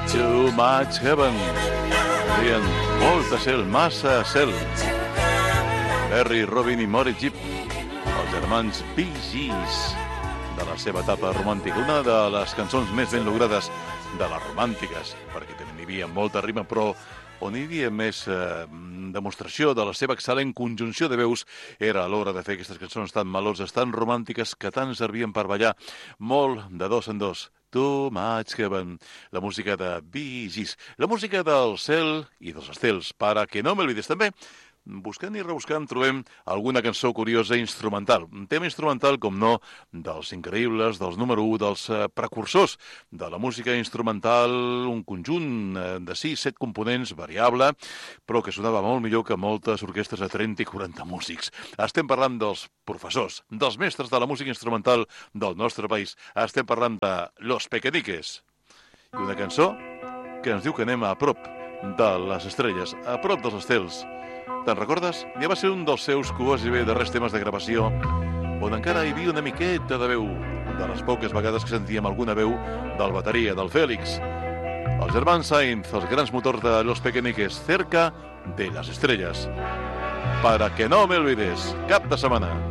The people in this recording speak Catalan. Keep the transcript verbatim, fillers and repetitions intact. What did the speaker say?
Too much heaven. Dient molta cel, massa cel. Barry, Robin i Maury Gibb, els germans Bee Gees, de la seva etapa romàntica. Una de les cançons més ben logrades de les romàntiques, perquè també n'hi havia molta rima, però on hi havia més eh, demostració de la seva excel·lent conjunció de veus era a l'hora de fer aquestes cançons tan meloses, tan romàntiques, que tant servien per ballar molt de dos en dos. Too much heaven, la música de Bee Gees, la música del cel i dels estels, para que no me olvides també. Buscant i rebuscant trobem alguna cançó curiosa instrumental. Un tema instrumental, com no, dels increïbles, dels número u, dels eh, precursors de la música instrumental, un conjunt eh, de sis, set components, variable, però que sonava molt millor que moltes orquestres de trenta i quaranta músics. Estem parlant dels professors, dels mestres de la música instrumental del nostre país. Estem parlant de Los Pequeñiques. I una cançó que ens diu que anem a prop de les estrelles, a prop dels estels. Te'n recordes? Ja va ser un dels seus quasi darrers temes de gravació on encara hi havia una miqueta de veu, de les poques vegades que sentíem alguna veu del bateria, del Félix. Els germans Sainz, els grans motors de Los Pequeñiques, cerca de les estrelles. Para que no me olvides, cap de setmana.